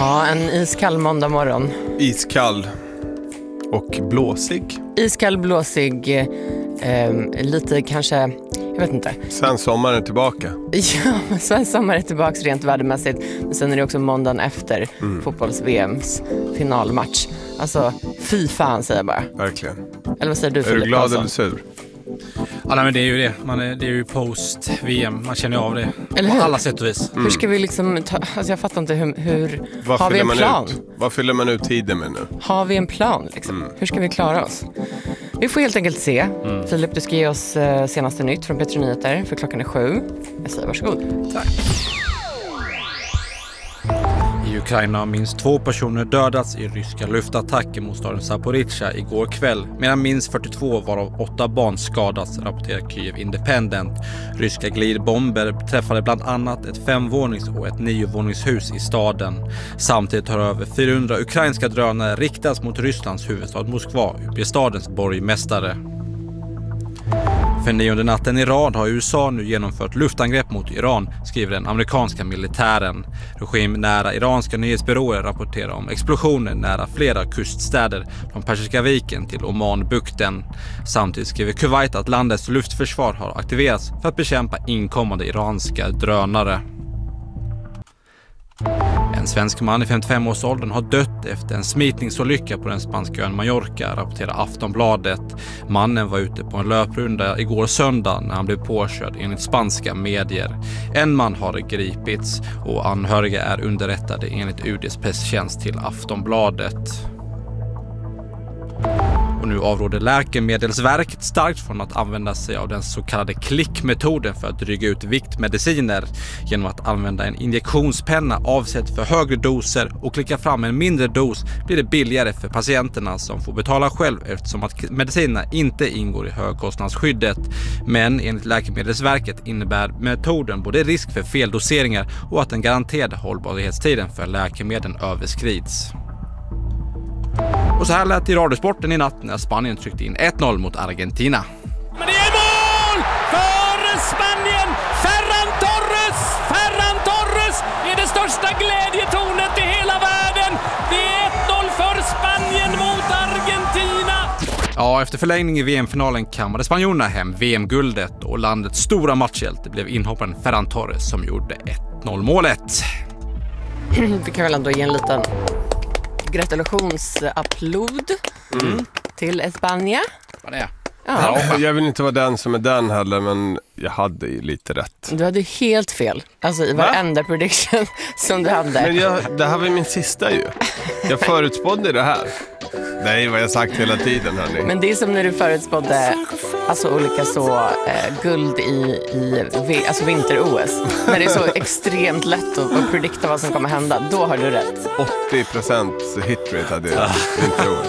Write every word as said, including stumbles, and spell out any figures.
Ja, en iskall måndag morgon. Iskall och blåsig. Iskall, blåsig, eh, lite kanske, jag vet inte. Svensk sommar är tillbaka. Ja, svensk sommar är tillbaka rent värdemässigt. Men sen är det också måndagen efter mm. fotbolls-V M:s finalmatch. Alltså, fy fan säger jag bara. Verkligen. Eller vad säger du, Är Filip? du glad Alltså? eller sur? Ja, nej, men det är ju det. Man är, det är ju post-V M. Man känner av det. Eller hur? På alla sätt och vis. Mm. Hur ska vi liksom ta, alltså jag fattar inte hur, hur Vad har vi en man plan? Ut? Vad fyller man ut tiden med nu? Har vi en plan liksom? Mm. Hur ska vi klara oss? Vi får helt enkelt se. Mm. Filip, du ska ge oss eh, senaste nytt från P tre Nyheter för klockan är sju. Jag säger varsågod. Tack. I Ukraina har minst två personer dödats i ryska luftattacker mot staden Zaporizjzja igår kväll, medan minst fyrtiotvå varav åtta barn skadats, rapporterar Kyiv Independent. Ryska glidbomber träffade bland annat ett femvånings- och ett niovåningshus i staden. Samtidigt har över fyrahundra ukrainska drönare riktats mot Rysslands huvudstad Moskva, uppger stadens borgmästare. För nionde natten i rad har U S A nu genomfört luftangrepp mot Iran, skriver den amerikanska militären. Regimnära iranska nyhetsbyråer rapporterar om explosioner nära flera kuststäder från Persiska viken till Omanbukten. Samtidigt skriver Kuwait att landets luftförsvar har aktiverats för att bekämpa inkommande iranska drönare. En svensk man i femtiofem-årsåldern har dött efter en smitningsolycka på den spanska ön Mallorca, rapporterar Aftonbladet. Mannen var ute på en löprunda igår söndag när han blev påkörd enligt spanska medier. En man har gripits och anhöriga är underrättade enligt U D:s presstjänst till Aftonbladet. Och nu avråder Läkemedelsverket starkt från att använda sig av den så kallade klickmetoden för att dryga ut viktmediciner. Genom att använda en injektionspenna avsett för högre doser och klicka fram en mindre dos blir det billigare för patienterna som får betala själv eftersom att medicinerna inte ingår i högkostnadsskyddet. Men enligt Läkemedelsverket innebär metoden både risk för feldoseringar och att den garanterade hållbarhetstiden för läkemedlen överskrids. Och så här lät i radiosporten i natt när Spanien tryckte in ett noll mot Argentina. Men det är mål för Spanien! Ferran Torres! Ferran Torres är det största glädjetornet i hela världen! Det är ett noll för Spanien mot Argentina! Ja, efter förlängning i V M-finalen kammade spanjorerna hem V M-guldet och landets stora matchhjälte blev inhopparen Ferran Torres som gjorde ett noll-målet. Vi kan väl ändå ge en liten gratulationsapplåd mm. till Spanien. Vad är det? Ja. Ja, jag vill inte vara den som är den heller, men jag hade ju lite rätt. Du hade helt fel. Alltså i varenda prediction som du hade. Men jag, det här var min sista ju. Jag förutspådde det här. Nej, vad jag sagt hela tiden, hörni. Men det är som när du förutspådde alltså olika så eh, guld i, i v, alltså vinter-O S. När det är så extremt lätt att, att predikta vad som kommer hända. Då har du rätt. åttio procent hitrate hade jag vinter-O S.